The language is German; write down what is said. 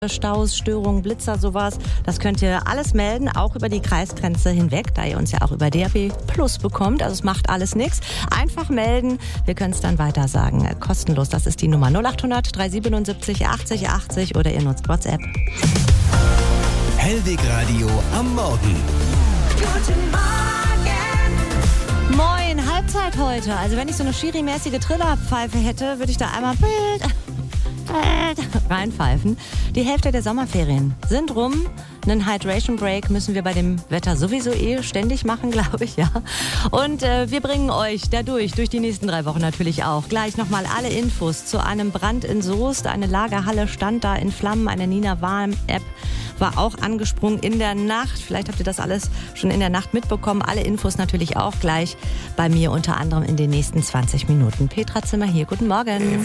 Staus, Störungen, Blitzer, sowas. Das könnt ihr alles melden, auch über die Kreisgrenze hinweg, da ihr uns ja auch über DAB Plus bekommt. Also es macht alles nichts. Einfach melden, wir können es dann weiter sagen. Kostenlos, das ist die Nummer 0800 377 80 80 oder ihr nutzt WhatsApp. Hellwig Radio am Morgen. Guten Morgen. Moin, Halbzeit heute. Also wenn ich so eine Schiri-mäßige Trillerpfeife hätte, würde ich da einmal reinpfeifen. Die Hälfte der Sommerferien sind rum. Einen Hydration Break müssen wir bei dem Wetter sowieso ständig machen, glaube ich, ja. Und wir bringen euch durch die nächsten 3 Wochen natürlich auch. Gleich nochmal alle Infos zu einem Brand in Soest. Eine Lagerhalle stand da in Flammen. Eine Nina Warm-App war auch angesprungen in der Nacht. Vielleicht habt ihr das alles schon in der Nacht mitbekommen. Alle Infos natürlich auch gleich bei mir, unter anderem in den nächsten 20 Minuten. Petra Zimmer hier, guten Morgen.